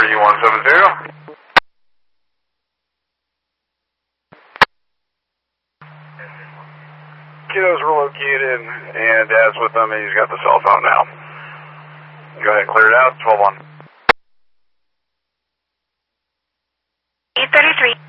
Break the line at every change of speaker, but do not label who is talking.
3170. Kiddos were located, and Dad's with them, and he's got the cell phone now. Go ahead and clear it out, 12-1.
833.